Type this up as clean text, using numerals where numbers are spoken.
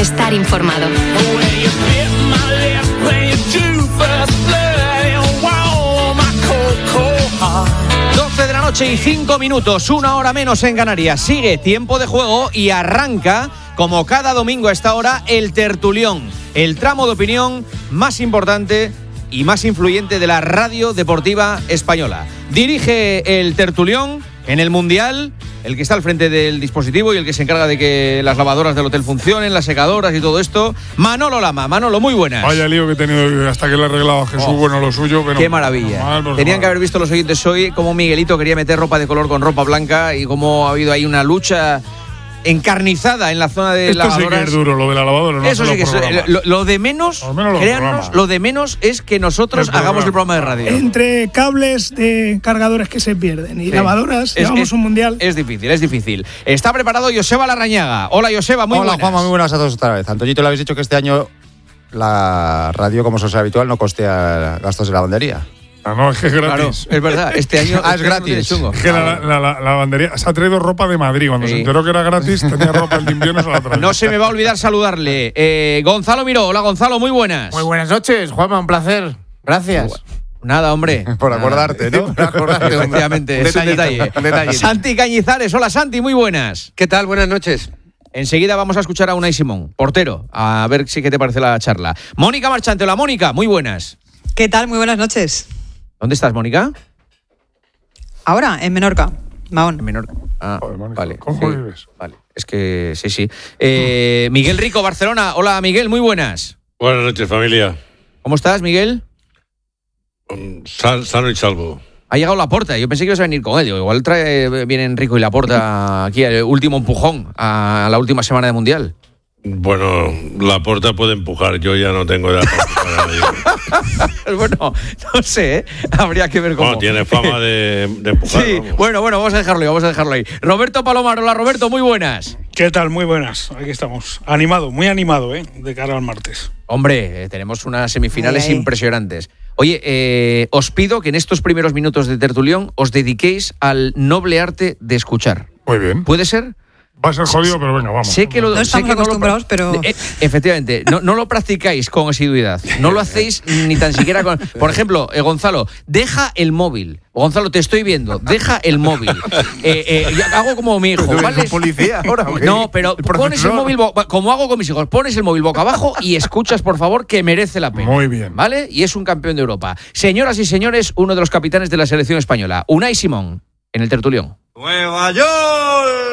estar informado. 12 de la noche y 5 minutos, 1 hora menos en Canarias. Sigue tiempo de juego y arranca, como cada domingo a esta hora, el tertulión, el tramo de opinión más importante y más influyente de la radio deportiva española. Dirige el tertulión en el Mundial, el que está al frente del dispositivo y el que se encarga de que las lavadoras del hotel funcionen, las secadoras y todo esto, Manolo Lama. Manolo, muy buenas. Vaya lío que he tenido hasta que le he arreglado a Jesús, bueno, lo suyo. Pero qué maravilla. Tenían que haber visto los oyentes hoy cómo Miguelito quería meter ropa de color con ropa blanca y cómo ha habido ahí una lucha encarnizada en la zona de lavadoras. Esto sí que es duro, lo de la lavadora. No. Eso sí que es lo de menos, créanos, lo de menos es que nosotros hagamos el programa de radio. Entre cables de cargadores que se pierden y lavadoras, llevamos un mundial. Es difícil. Está preparado Joseba Larrañaga. Hola, Joseba, muy buenas. Hola, Juanma, muy buenas a todos otra vez. Antoñito, le habéis dicho que este año la radio, como suele ser habitual, no costea gastos de lavandería. No, es que es gratis. Claro, es verdad, este año es gratis. No, es que la lavandería se ha traído ropa de Madrid. Cuando se enteró que era gratis, tenía ropa el invierno, se la traía. No se me va a olvidar saludarle. Gonzalo Miró. Hola, Gonzalo, muy buenas. Muy buenas noches, Juanma, un placer. Gracias. Nada, hombre. Por acordarte, ¿no? Por acordarte, efectivamente, es un detalle. Santi Cañizares. Hola, Santi, muy buenas. ¿Qué tal? Buenas noches. Enseguida vamos a escuchar a Unai Simón, portero, a ver si qué te parece la charla. Mónica Marchante. Hola, Mónica, muy buenas. ¿Qué tal? Muy buenas noches. ¿Dónde estás, Mónica? Ahora, en Menorca, Mahón. En Menorca. Ah, joder, Mónica, vale. ¿cómo vives? Vale, es que sí. Miguel Rico, Barcelona. Hola, Miguel, muy buenas. Buenas noches, familia. ¿Cómo estás, Miguel? Sano y salvo. Ha llegado Laporta. Yo pensé que ibas a venir con él. Igual vienen Rico y Laporta aquí, el último empujón a la última semana de Mundial. Bueno, Laporta puede empujar. Yo ya no tengo edad para empujar a nadie. Bueno, no sé, ¿eh? Habría que ver cómo. Bueno, tiene fama de empujar. Sí, vamos. bueno, vamos a dejarlo ahí. Roberto Palomar. Hola, Roberto, muy buenas. ¿Qué tal? Muy buenas. Aquí estamos. Muy animado, de cara al martes. Hombre, tenemos unas semifinales impresionantes. Oye, os pido que en estos primeros minutos de tertulión os dediquéis al noble arte de escuchar. Muy bien. ¿Puede ser? Va a ser jodido, pero venga, vamos. No estamos acostumbrados, pero... Efectivamente, no lo practicáis con asiduidad. No lo hacéis ni tan siquiera con... Por ejemplo, Gonzalo, deja el móvil. Gonzalo, te estoy viendo. Deja el móvil. Yo hago como mi hijo, ¿vale? ¿Es policía ahora? ¿Okay? No, pero pones el móvil, como hago con mis hijos, pones el móvil boca abajo y escuchas, por favor, que merece la pena. Muy bien. ¿Vale? Y es un campeón de Europa. Señoras y señores, uno de los capitanes de la selección española, Unai Simón, en el tertulión. ¡Nueva York!